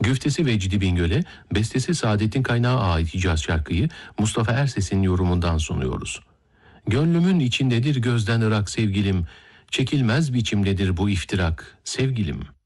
Güftesi Vecdi Bingöl'e, bestesi Saadettin Kaynağı ait Hicaz şarkıyı Mustafa Erses'in yorumundan sunuyoruz. Gönlümün içindedir gözden ırak sevgilim, çekilmez biçimdedir bu iftirak sevgilim.